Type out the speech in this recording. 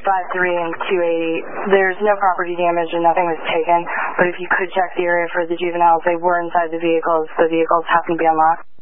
53 and 280. There's no property damage and nothing was taken, but if you could check the area for the juveniles, they were inside the vehicles. The vehicles happened to be unlocked.